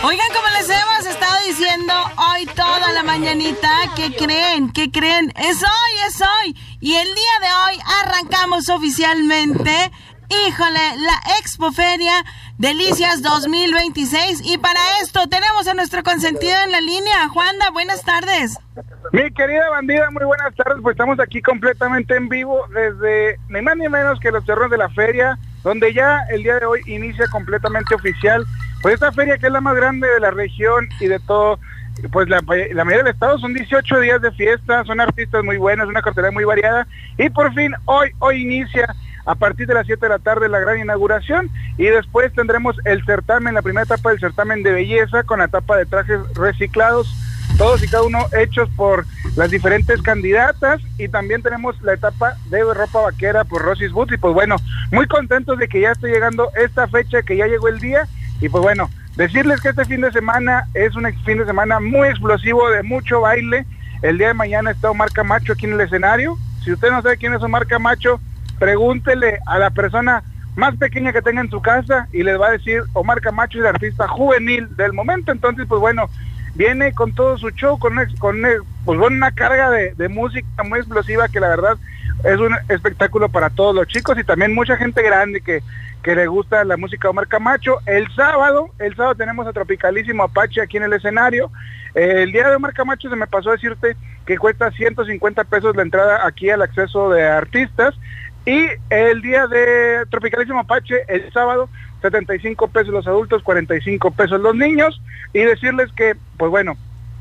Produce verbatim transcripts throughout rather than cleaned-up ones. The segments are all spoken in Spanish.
Oigan, como les hemos estado diciendo hoy toda la mañanita, ¿qué creen? ¿Qué creen? Es hoy, es hoy. Y el día de hoy arrancamos oficialmente, híjole, la Expoferia Delicias dos mil veintiséis. Y para esto tenemos a nuestro consentido en la línea. Juanda, buenas tardes. Mi querida bandida, muy buenas tardes. Pues estamos aquí completamente en vivo desde ni más ni menos que los terrenos de la feria, donde ya el día de hoy inicia completamente oficial pues esta feria, que es la más grande de la región y de todo, pues la, la mayoría del estado. Son dieciocho días de fiesta, son artistas muy buenos, una cartelera muy variada, y por fin hoy, hoy inicia a partir de las siete de la tarde la gran inauguración, y después tendremos el certamen, la primera etapa del certamen de belleza, con la etapa de trajes reciclados, todos y cada uno hechos por las diferentes candidatas, y también tenemos la etapa de ropa vaquera por Rosy's Boots. Y pues bueno, muy contentos de que ya esté llegando esta fecha, que ya llegó el día. Y pues bueno, decirles que este fin de semana es un fin de semana muy explosivo, de mucho baile. El día de mañana está Omar Camacho aquí en el escenario. Si usted no sabe quién es Omar Camacho, pregúntele a la persona más pequeña que tenga en su casa y les va a decir: Omar Camacho es el artista juvenil del momento. Entonces pues bueno, viene con todo su show, con, con pues bueno, una carga de, de música muy explosiva, que la verdad es un espectáculo para todos los chicos y también mucha gente grande que, que le gusta la música de Omar Camacho. El sábado, el sábado tenemos a Tropicalísimo Apache aquí en el escenario. Eh, el día de Omar Camacho se me pasó a decirte que cuesta ciento cincuenta pesos la entrada aquí al acceso de artistas, y el día de Tropicalísimo Apache, el sábado, setenta y cinco pesos los adultos, cuarenta y cinco pesos los niños. Y decirles que, pues bueno,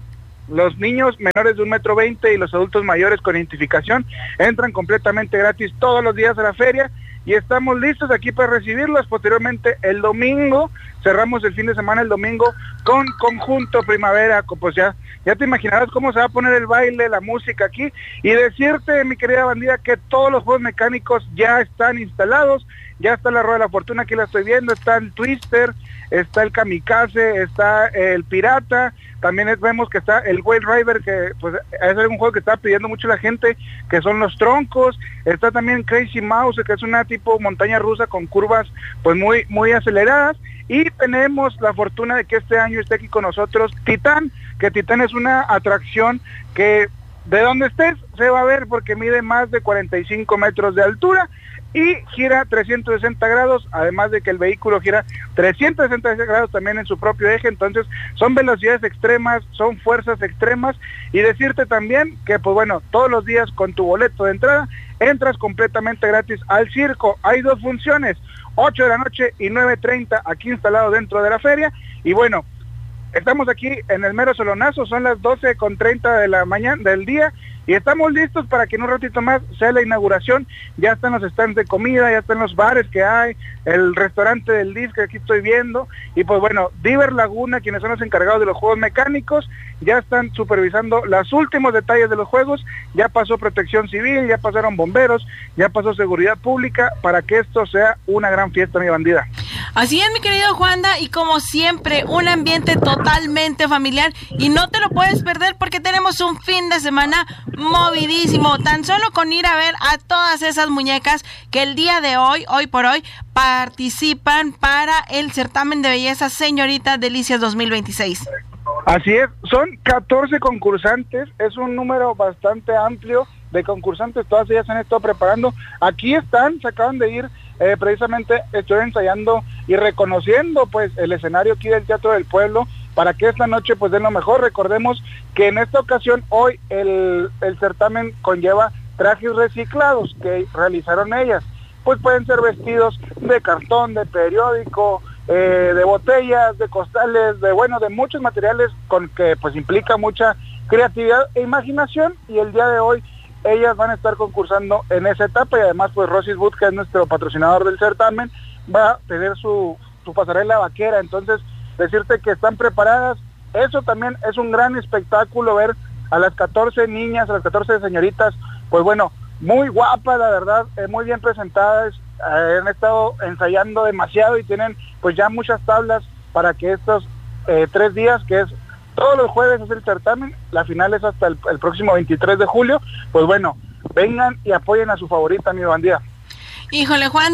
los niños menores de un metro veinte y los adultos mayores con identificación entran completamente gratis todos los días a la feria, y estamos listos aquí para recibirlos. Posteriormente, el domingo, cerramos el fin de semana el domingo con Conjunto Primavera. Pues ya, ya te imaginarás cómo se va a poner el baile, la música aquí. Y decirte, mi querida bandida, que todos los juegos mecánicos ya están instalados. Ya está la Rueda de la Fortuna, aquí la estoy viendo, está el Twister, está el Kamikaze, está el Pirata, también vemos que está el Whale Rider, que pues es un juego que está pidiendo mucho la gente, que son los troncos. Está también Crazy Mouse, que es una tipo montaña rusa con curvas pues muy, muy aceleradas. Y tenemos la fortuna de que este año esté aquí con nosotros Titán, que Titán es una atracción que de donde estés se va a ver, porque mide más de cuarenta y cinco metros de altura y gira trescientos sesenta grados, además de que el vehículo gira trescientos sesenta grados también en su propio eje. Entonces son velocidades extremas, son fuerzas extremas. Y decirte también que pues bueno, todos los días con tu boleto de entrada entras completamente gratis al circo. Hay dos funciones, ocho de la noche y nueve treinta, aquí instalado dentro de la feria. Y bueno, estamos aquí en el mero solonazo, son las doce con treinta de la mañana del día, y estamos listos para que en un ratito más sea la inauguración. Ya están los stands de comida, ya están los bares que hay, el restaurante del D I F que aquí estoy viendo, y pues bueno, Diver Laguna, quienes son los encargados de los juegos mecánicos, ya están supervisando los últimos detalles de los juegos. Ya pasó Protección Civil, ya pasaron bomberos, ya pasó Seguridad Pública, para que esto sea una gran fiesta, mi bandida. Así es, mi querido Juanda, y como siempre, un ambiente totalmente familiar, y no te lo puedes perder porque tenemos un fin de semana movidísimo, tan solo con ir a ver a todas esas muñecas que el día de hoy, hoy por hoy, participan para el certamen de belleza Señorita Delicias dos mil veintiséis. Así es, son catorce concursantes, es un número bastante amplio de concursantes, todas ellas se han estado preparando. Aquí están, se acaban de ir, eh, precisamente estoy ensayando y reconociendo pues el escenario aquí del Teatro del Pueblo, para que esta noche pues den lo mejor. Recordemos que en esta ocasión, hoy, el, el certamen conlleva trajes reciclados que realizaron ellas. Pues pueden ser vestidos de cartón, de periódico, eh, de botellas, de costales, de bueno, de muchos materiales, con que pues implica mucha creatividad e imaginación. Y el día de hoy ellas van a estar concursando en esa etapa, y además pues Rosy's Boots, que es nuestro patrocinador del certamen, va a tener su, su pasarela vaquera. Entonces decirte que están preparadas. Eso también es un gran espectáculo, ver a las catorce niñas, a las catorce señoritas, pues bueno, muy guapas, la verdad, eh, muy bien presentadas, eh, han estado ensayando demasiado y tienen pues ya muchas tablas para que estos eh, tres días, que es todos los jueves es el certamen, la final es hasta el, el próximo veintitrés de julio, pues bueno, vengan y apoyen a su favorita, mi bandida. Híjole, Juanda,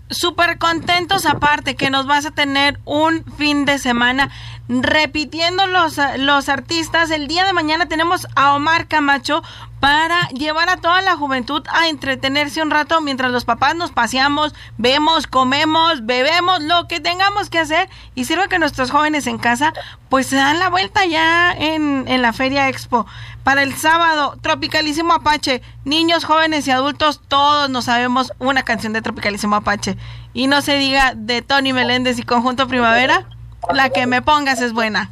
súper contentos, aparte que nos vas a tener un fin de semana repitiendo los, los artistas. El día de mañana tenemos a Omar Camacho para llevar a toda la juventud a entretenerse un rato mientras los papás nos paseamos, vemos, comemos, bebemos, lo que tengamos que hacer, y sirve que nuestros jóvenes en casa pues se dan la vuelta ya en, en la Feria Expo. Para el sábado, Tropicalísimo Apache, niños, jóvenes y adultos, todos nos sabemos una canción de Tropicalísimo Apache, y no se diga de Tony Meléndez y Conjunto Primavera, la que me pongas es buena.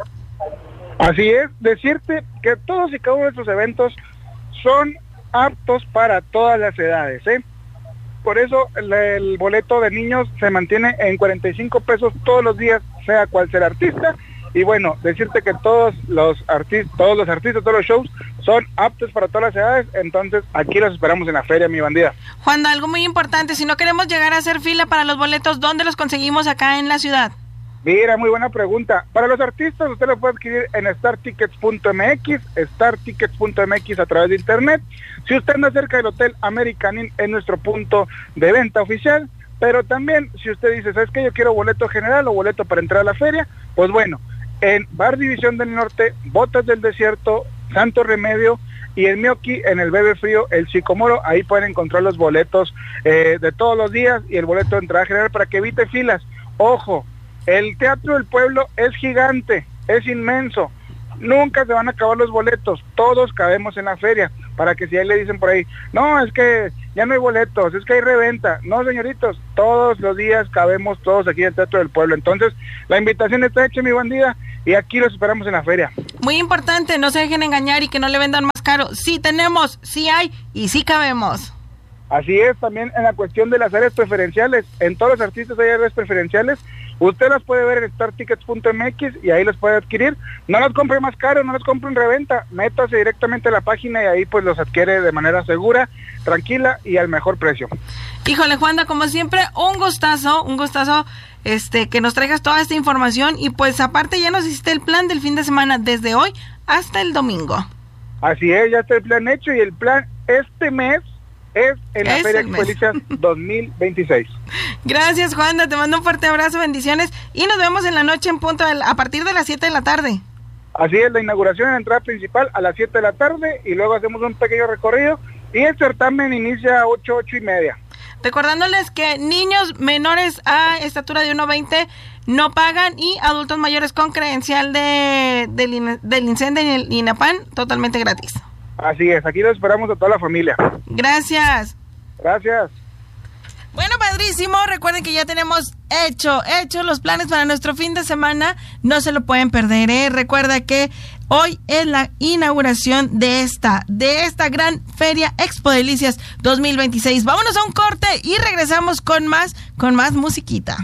Así es, decirte que todos y cada uno de estos eventos son aptos para todas las edades, ¿eh? Por eso el, el boleto de niños se mantiene en cuarenta y cinco pesos todos los días, sea cual sea el artista. Y bueno, decirte que todos los artistas, todos los artistas, todos los shows son aptos para todas las edades. Entonces aquí los esperamos en la feria, mi bandida. Juan, algo muy importante, si no queremos llegar a hacer fila para los boletos, ¿dónde los conseguimos acá en la ciudad? Mira, muy buena pregunta. Para los artistas, usted lo puede adquirir en star tickets punto m x, star tickets punto m x a través de internet. Si usted anda cerca del Hotel American Inn, es nuestro punto de venta oficial. Pero también, si usted dice, ¿sabes qué? Yo quiero boleto general o boleto para entrar a la feria, pues bueno, en Bar División del Norte, Botas del Desierto, Santo Remedio y el Mioki en el Bebe Frío, el Sicomoro, ahí pueden encontrar los boletos eh, de todos los días y el boleto de entrada general para que evite filas. Ojo, el Teatro del Pueblo es gigante, es inmenso, nunca se van a acabar los boletos, todos cabemos en la feria, para que si ahí le dicen por ahí, no, es que ya no hay boletos, es que hay reventa, no señoritos, todos los días cabemos todos aquí en el Teatro del Pueblo. Entonces la invitación está hecha, mi bandida, y aquí los esperamos en la feria. Muy importante, no se dejen engañar y que no le vendan más caro, sí tenemos, sí hay y sí cabemos. Así es, también en la cuestión de las áreas preferenciales, en todos los artistas hay áreas preferenciales, usted las puede ver en star tickets punto m x y ahí los puede adquirir. No los compre más caro, no los compre en reventa, métase directamente a la página y ahí pues los adquiere de manera segura, tranquila y al mejor precio. Híjole, Juanda, como siempre, un gustazo, un gustazo este que nos traigas toda esta información, y pues aparte ya nos hiciste el plan del fin de semana desde hoy hasta el domingo. Así es, ya está el plan hecho, y el plan este mes es en la es Feria Expo Delicias dos mil veintiséis. Gracias, Juanda, te mando un fuerte abrazo, bendiciones, y nos vemos en la noche en punto de, a partir de las siete de la tarde. Así es, la inauguración en la entrada principal a las siete de la tarde, y luego hacemos un pequeño recorrido, y el certamen inicia a ocho, ocho y media. Recordándoles que niños menores a estatura de uno veinte no pagan, y adultos mayores con credencial de, del, del INSENDE y el INAPAN totalmente gratis. Así es, aquí los esperamos a toda la familia. Gracias. Gracias. Bueno, padrísimo, recuerden que ya tenemos hecho, hecho los planes para nuestro fin de semana, no se lo pueden perder, ¿eh? Recuerda que hoy es la inauguración de esta, de esta gran Feria Expo Delicias dos mil veintiséis. Vámonos a un corte y regresamos con más, con más musiquita.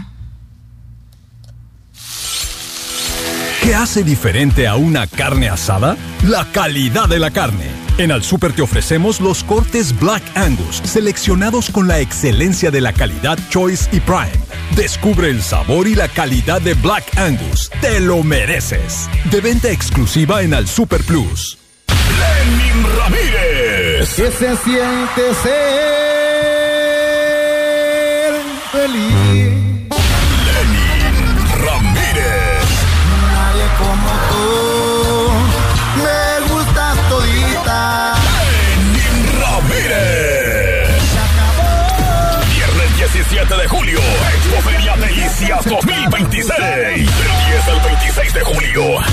¿Qué hace diferente a una carne asada? La calidad de la carne. En Al Súper te ofrecemos los cortes Black Angus, seleccionados con la excelencia de la calidad Choice y Prime. Descubre el sabor y la calidad de Black Angus. ¡Te lo mereces! De venta exclusiva en Al Súper Plus. Lenin Ramírez. ¿Qué se siente ser feliz? Como tú, me gustas todita. Lenin Ramírez. Se acabó. Viernes diecisiete de julio, Expo Feria Delicias dos mil veintiséis. Del diez al veintiséis de julio,